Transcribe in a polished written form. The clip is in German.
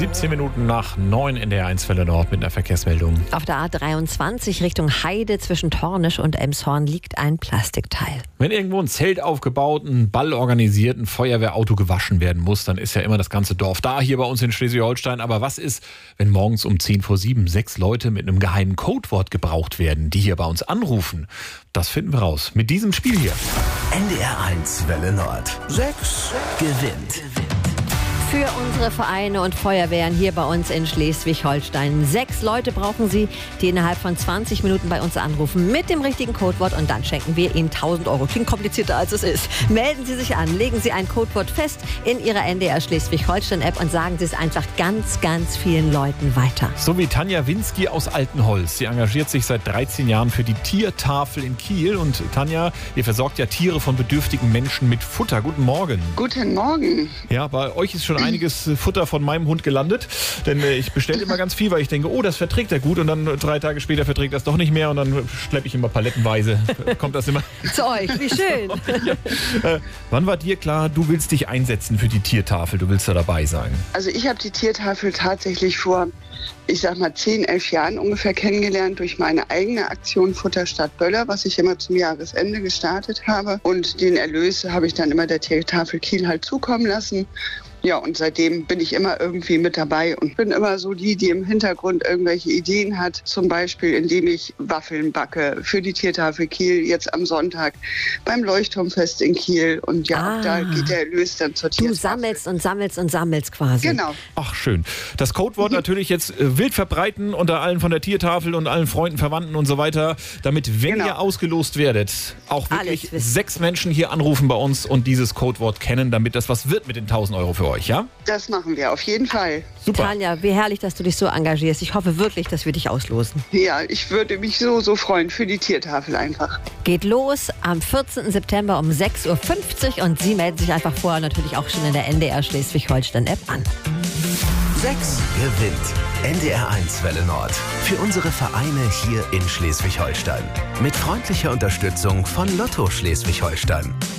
17 Minuten nach 9 in der 1 Welle Nord mit einer Verkehrsmeldung. Auf der A23 Richtung Heide zwischen Tornisch und Elmshorn liegt ein Plastikteil. Wenn irgendwo ein Zelt aufgebaut, ein Ball organisiert, ein Feuerwehrauto gewaschen werden muss, dann ist ja immer das ganze Dorf da, hier bei uns in Schleswig-Holstein. Aber was ist, wenn morgens um 6:10 6 Leute mit einem geheimen Codewort gebraucht werden, die hier bei uns anrufen? Das finden wir raus mit diesem Spiel hier. NDR 1 Welle Nord. 6 gewinnt. Für unsere Vereine und Feuerwehren hier bei uns in Schleswig-Holstein. 6 Leute brauchen Sie, die innerhalb von 20 Minuten bei uns anrufen mit dem richtigen Codewort und dann schenken wir Ihnen 1.000 Euro. Klingt komplizierter als es ist. Melden Sie sich an, legen Sie ein Codewort fest in Ihrer NDR Schleswig-Holstein-App und sagen Sie es einfach ganz, ganz vielen Leuten weiter. So wie Tanja Winski aus Altenholz. Sie engagiert sich seit 13 Jahren für die Tiertafel in Kiel. Und Tanja, ihr versorgt ja Tiere von bedürftigen Menschen mit Futter. Guten Morgen. Guten Morgen. Ja, bei euch ist schon einiges Futter von meinem Hund gelandet. Denn ich bestelle immer ganz viel, weil ich denke, oh, das verträgt er gut. Und dann 3 Tage später verträgt er es doch nicht mehr. Und dann schleppe ich immer palettenweise. Kommt das immer zu euch, wie schön. Ja. Wann war dir klar, du willst dich einsetzen für die Tiertafel? Du willst da dabei sein? Also ich habe die Tiertafel tatsächlich vor, 10, 11 Jahren ungefähr kennengelernt durch meine eigene Aktion Futter statt Böller, was ich immer zum Jahresende gestartet habe. Und den Erlös habe ich dann immer der Tiertafel Kiel halt zukommen lassen. Ja, und seitdem bin ich immer irgendwie mit dabei und bin immer so die im Hintergrund irgendwelche Ideen hat. Zum Beispiel, indem ich Waffeln backe für die Tiertafel Kiel jetzt am Sonntag beim Leuchtturmfest in Kiel. Und ja, auch da geht der Erlös dann zur Tiertafel. Du sammelst und sammelst und sammelst quasi. Genau. Ach, schön. Das Codewort natürlich jetzt wild verbreiten unter allen von der Tiertafel und allen Freunden, Verwandten und so weiter, damit, wenn ihr ausgelost werdet, auch wirklich 6 Menschen hier anrufen bei uns und dieses Codewort kennen, damit das was wird mit den 1.000 Euro für euch. Ja? Das machen wir auf jeden Fall. Super. Tanja, wie herrlich, dass du dich so engagierst. Ich hoffe wirklich, dass wir dich auslosen. Ja, ich würde mich so freuen für die Tiertafel einfach. Geht los am 14. September um 6:50 Uhr und Sie melden sich einfach vorher natürlich auch schon in der NDR Schleswig-Holstein-App an. 6 gewinnt. NDR 1 Welle Nord. Für unsere Vereine hier in Schleswig-Holstein. Mit freundlicher Unterstützung von Lotto Schleswig-Holstein.